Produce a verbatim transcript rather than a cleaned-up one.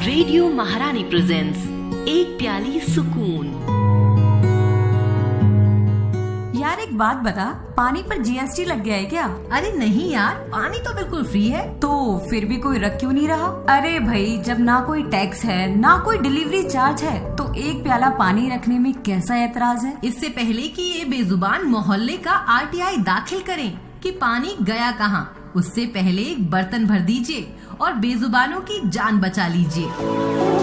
Radio महारानी presents एक प्याली सुकून। यार एक बात बता, पानी पर जीएसटी लग गया है क्या? अरे नहीं यार, पानी तो बिल्कुल फ्री है। तो फिर भी कोई रख क्यों नहीं रहा? अरे भाई, जब ना कोई टैक्स है ना कोई डिलीवरी चार्ज है तो एक प्याला पानी रखने में कैसा एतराज है? इससे पहले कि ये बेजुबान मोहल्ले का आरटीआई दाखिल करें कि पानी गया कहाँ, उससे पहले एक बर्तन भर दीजिए और बेजुबानों की जान बचा लीजिए।